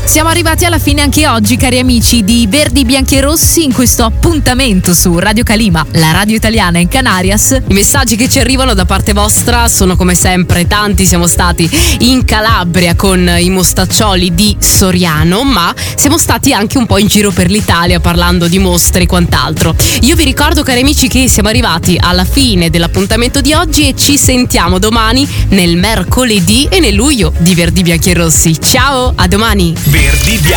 Siamo arrivati alla fine anche oggi, cari amici di Verdi, Bianchi e Rossi, in questo appuntamento su Radio Calima, la radio italiana in Canarias. I messaggi che ci arrivano da parte vostra sono come sempre tanti. Siamo stati in Calabria con i mostaccioli di Soriano, ma siamo stati anche un po' in giro per l'Italia parlando di mostre e quant'altro. Io vi ricordo, cari amici, che siamo arrivati alla fine dell'appuntamento di oggi e ci sentiamo domani nel mercoledì e nel luglio di Verdi, Bianchi e Rossi. Ciao, a domani! Verdi,